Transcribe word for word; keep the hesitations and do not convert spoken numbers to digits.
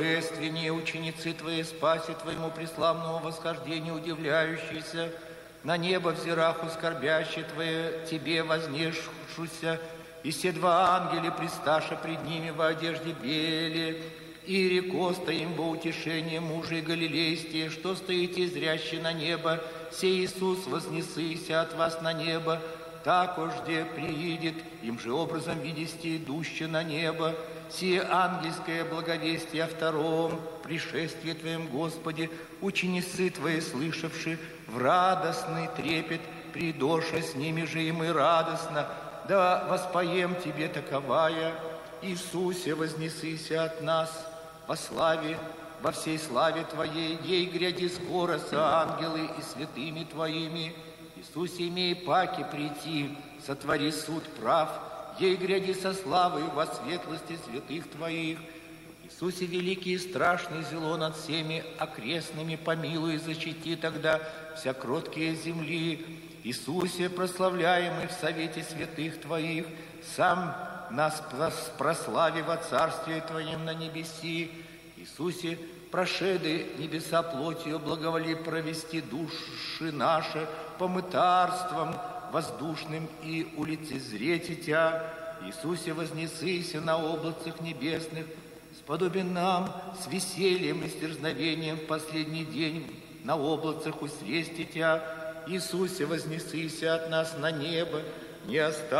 Божественнее ученицы Твоей, спаси Твоему преславному восхождению удивляющиеся, на небо взираху скорбящие Твое, Тебе вознесшуся, и все два ангели присташа пред ними во одежде беле, и рекоста им во утешение мужей галилейские, что стоите зрящие на небо, сей Иисус вознесыся от вас на небо, так ожде приидет, им же образом видисте идуще на небо, сие ангельское благовестие о втором пришествии Твоем, Господи, ученицы Твои, слышавши, в радостный трепет придоша с ними же и мы радостно, да воспоем Тебе таковая, Иисусе, вознесыся от нас, во славе, во всей славе Твоей, ей гряди скоро со ангелы и святыми Твоими, Иисусе, имей паки прийти, сотвори суд прав, ей гряди со славой во светлости святых Твоих. Иисусе, великий и страшный, зело над всеми окрестными, помилуй и защити тогда вся кроткие земли. Иисусе, прославляемый в совете святых Твоих, сам нас прослави во царстве Твоем на небеси. Иисусе, прошеды небеса плотью, благоволи провести души наши по мытарствам воздушным и улицезреть Тя. Иисусе, вознесыся на облацах небесных, сподобен нам с весельем и с дерзновением в последний день на облацах усрести Тя. Иисусе, вознесыся от нас на небо, не оставь